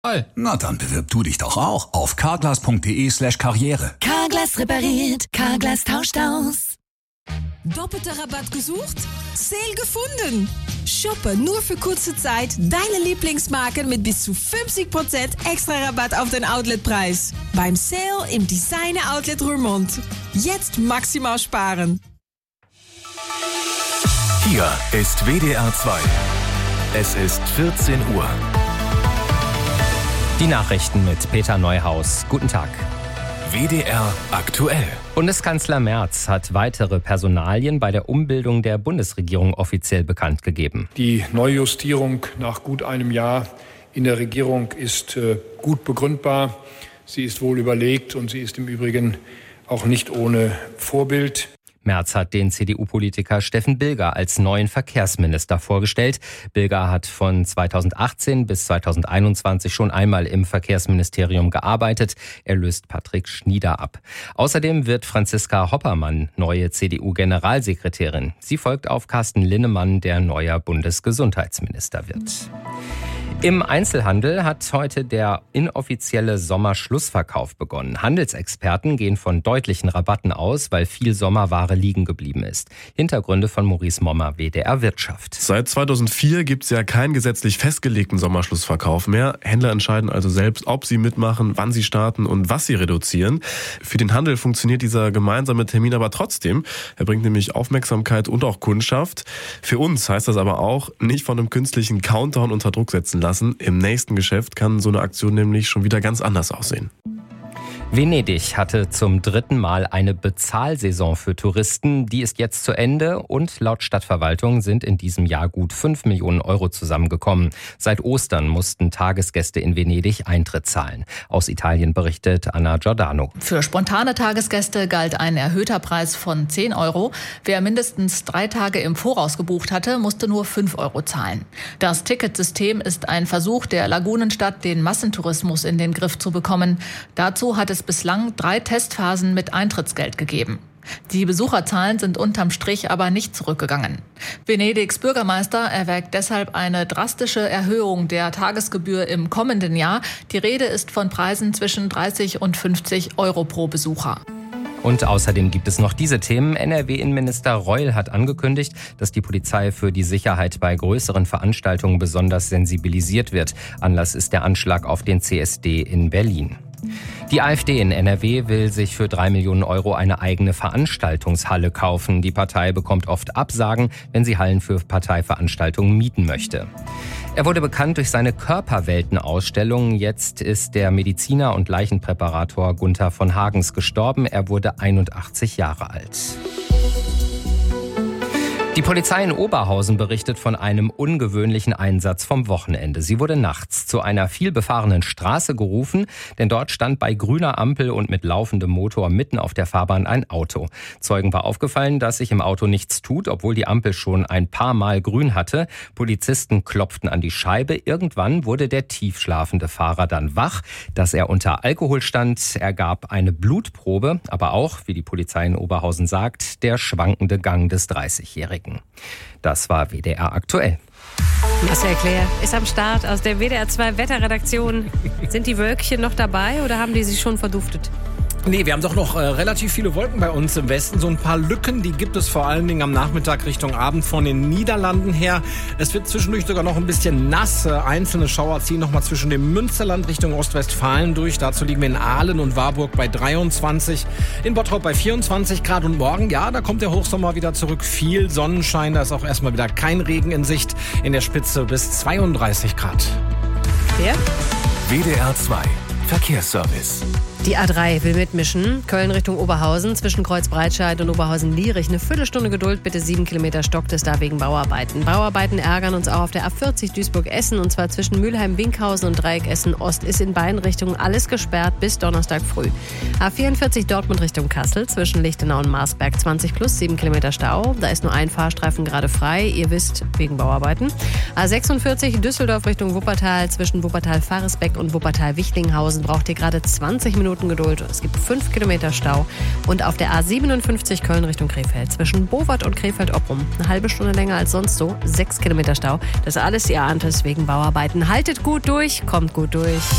Na, dann bewirb du dich doch auch auf carglass.de/karriere. Carglass repariert, Carglass tauscht aus. Doppelte Rabatt gesucht? Sale gefunden! Shoppe nur für kurze Zeit deine Lieblingsmarken mit bis zu 50% extra Rabatt auf den Outletpreis. Beim Sale im Designer Outlet Roermond. Jetzt maximal sparen. Hier ist WDR 2. Es ist 14 Uhr. Die Nachrichten mit Peter Neuhaus. Guten Tag. WDR aktuell. Bundeskanzler Merz hat weitere Personalien bei der Umbildung der Bundesregierung offiziell bekannt gegeben. Die Neujustierung nach gut einem Jahr in der Regierung ist gut begründbar. Sie ist wohl überlegt und sie ist im Übrigen auch nicht ohne Vorbild. Merz hat den CDU-Politiker Steffen Bilger als neuen Verkehrsminister vorgestellt. Bilger hat von 2018 bis 2021 schon einmal im Verkehrsministerium gearbeitet. Er löst Patrick Schnieder ab. Außerdem wird Franziska Hoppermann neue CDU-Generalsekretärin. Sie folgt auf Carsten Linnemann, der neuer Bundesgesundheitsminister wird. Im Einzelhandel hat heute der inoffizielle Sommerschlussverkauf begonnen. Handelsexperten gehen von deutlichen Rabatten aus, weil viel Sommerware liegen geblieben ist. Hintergründe von Maurice Mommer, WDR Wirtschaft. Seit 2004 gibt es ja keinen gesetzlich festgelegten Sommerschlussverkauf mehr. Händler entscheiden also selbst, ob sie mitmachen, wann sie starten und was sie reduzieren. Für den Handel funktioniert dieser gemeinsame Termin aber trotzdem. Er bringt nämlich Aufmerksamkeit und auch Kundschaft. Für uns heißt das aber auch, nicht von einem künstlichen Countdown unter Druck setzen lassen. Im nächsten Geschäft kann so eine Aktion nämlich schon wieder ganz anders aussehen. Venedig hatte zum 3. Mal eine Bezahlsaison für Touristen. Die ist jetzt zu Ende und laut Stadtverwaltung sind in diesem Jahr gut 5 Millionen Euro zusammengekommen. Seit Ostern mussten Tagesgäste in Venedig Eintritt zahlen. Aus Italien berichtet Anna Giordano. Für spontane Tagesgäste galt ein erhöhter Preis von 10 Euro. Wer mindestens 3 Tage im Voraus gebucht hatte, musste nur 5 Euro zahlen. Das Ticketsystem ist ein Versuch der Lagunenstadt, den Massentourismus in den Griff zu bekommen. Dazu hat es bislang 3 Testphasen mit Eintrittsgeld gegeben. Die Besucherzahlen sind unterm Strich aber nicht zurückgegangen. Venedigs Bürgermeister erwägt deshalb eine drastische Erhöhung der Tagesgebühr im kommenden Jahr. Die Rede ist von Preisen zwischen 30 und 50 Euro pro Besucher. Und außerdem gibt es noch diese Themen. NRW-Innenminister Reul hat angekündigt, dass die Polizei für die Sicherheit bei größeren Veranstaltungen besonders sensibilisiert wird. Anlass ist der Anschlag auf den CSD in Berlin. Die AfD in NRW will sich für 3 Millionen Euro eine eigene Veranstaltungshalle kaufen. Die Partei bekommt oft Absagen, wenn sie Hallen für Parteiveranstaltungen mieten möchte. Er wurde bekannt durch seine Körperwelten-Ausstellung. Jetzt ist der Mediziner und Leichenpräparator Gunther von Hagens gestorben. Er wurde 81 Jahre alt. Die Polizei in Oberhausen berichtet von einem ungewöhnlichen Einsatz vom Wochenende. Sie wurde nachts zu einer vielbefahrenen Straße gerufen, denn dort stand bei grüner Ampel und mit laufendem Motor mitten auf der Fahrbahn ein Auto. Zeugen war aufgefallen, dass sich im Auto nichts tut, obwohl die Ampel schon ein paar Mal grün hatte. Polizisten klopften an die Scheibe. Irgendwann wurde der tiefschlafende Fahrer dann wach, dass er unter Alkohol stand. Er gab eine Blutprobe, aber auch, wie die Polizei in Oberhausen sagt, der schwankende Gang des 30-Jährigen. Das war WDR aktuell. Marcel Claire ist am Start aus der WDR 2 Wetterredaktion. Sind die Wölkchen noch dabei oder haben die sich schon verduftet? Nee, wir haben doch noch relativ viele Wolken bei uns im Westen. So ein paar Lücken, die gibt es vor allen Dingen am Nachmittag Richtung Abend von den Niederlanden her. Es wird zwischendurch sogar noch ein bisschen nass. Einzelne Schauer ziehen noch mal zwischen dem Münsterland Richtung Ostwestfalen durch. Dazu liegen wir in Aalen und Warburg bei 23, in Bottrop bei 24 Grad. Und morgen, ja, da kommt der Hochsommer wieder zurück. Viel Sonnenschein, da ist auch erstmal wieder kein Regen in Sicht. In der Spitze bis 32 Grad. Wer? WDR 2 Verkehrsservice. Die A3 will mitmischen. Köln Richtung Oberhausen zwischen Kreuzbreitscheid und Oberhausen-Lierich. Eine Viertelstunde Geduld, bitte 7 Kilometer stockt es da wegen Bauarbeiten. Bauarbeiten ärgern uns auch auf der A40 Duisburg-Essen und zwar zwischen Mülheim-Winkhausen und Dreieck Essen-Ost ist in beiden Richtungen alles gesperrt bis Donnerstag früh. A44 Dortmund Richtung Kassel zwischen Lichtenau und Marsberg 20 plus 7 Kilometer Stau. Da ist nur ein Fahrstreifen gerade frei. Ihr wisst, wegen Bauarbeiten. A46 Düsseldorf Richtung Wuppertal zwischen Wuppertal-Faresbeck und Wuppertal-Wichlinghausen braucht ihr gerade 20 Minuten Minuten Geduld. Es gibt 5 Kilometer Stau. Und auf der A57 Köln Richtung Krefeld zwischen Bowart und Krefeld-Opprum eine halbe Stunde länger als sonst so. 6 Kilometer Stau. Das alles, ihr ahnt es, wegen Bauarbeiten. Haltet gut durch, kommt gut durch.